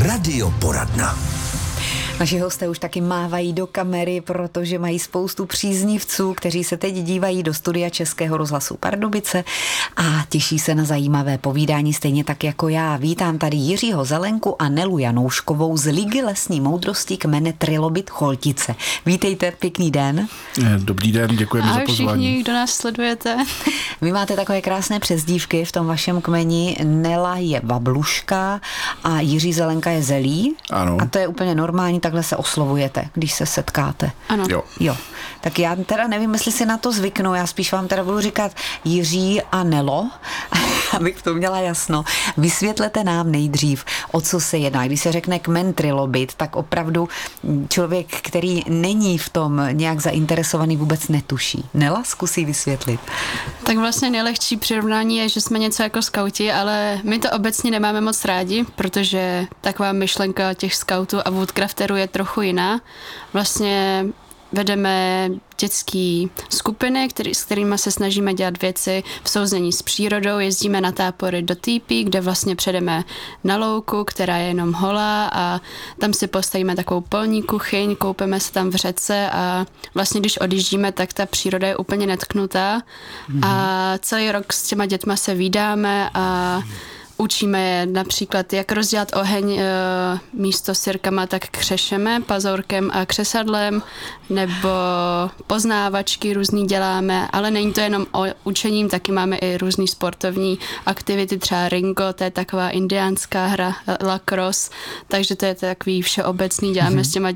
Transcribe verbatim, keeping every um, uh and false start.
Radioporadna. Naši hosté už taky mávají do kamery, protože mají spoustu příznivců, kteří se teď dívají do studia Českého rozhlasu Pardubice a těší se na zajímavé povídání, stejně tak jako já. Vítám tady Jiřího Zelenku a Nelu Janouškovou z Ligy lesní moudrosti kmene Trilobit Choltice. Vítejte, pěkný den. Dobrý den, děkujeme za pozvání. Ahoj všichni, kdo nás sledujete. Vy máte takové krásné přezdívky v tom vašem kmeni. Nela je Babluška a Jiří Zelenka je Zelí. Ano. A to je úplně normální, takhle se oslovujete, když se setkáte. Ano. Jo. Jo. Tak já teda nevím, jestli si na to zvyknu, já spíš vám teda budu říkat Jiří a Nelo, abych v tom měla jasno. Vysvětlete nám nejdřív, o co se jedná. Když se řekne kmen Trilobit, tak opravdu člověk, který není v tom nějak zainteresovaný, vůbec netuší. Nela, zkusí vysvětlit. Tak vlastně nejlehčí přirovnání je, že jsme něco jako skauti, ale my to obecně nemáme moc rádi, protože taková myšlenka těch skautů a woodcrafterů je trochu jiná. Vlastně vedeme dětské skupiny, který, s kterými se snažíme dělat věci v souznění s přírodou. Jezdíme na tábory do týpí, kde vlastně předeme na louku, která je jenom holá a tam si postavíme takovou polní kuchyň, koupeme se tam v řece a vlastně když odjíždíme, tak ta příroda je úplně netknutá mm. a celý rok s těma dětma se vídáme a učíme je například, jak rozdělat oheň e, místo sirkama, tak křešeme pazourkem a křesadlem, nebo poznávačky různý děláme, ale není to jenom o učením, taky máme i různý sportovní aktivity, třeba ringo, to je taková indiánská hra, lacrosse, takže to je takový všeobecný, děláme mm-hmm. s těma